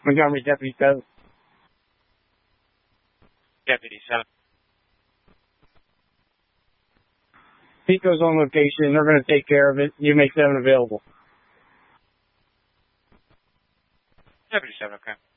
Montgomery Deputy 7. Deputy 7. Pico's on location. They're going to take care of it. You make 7 available. Deputy 7, okay.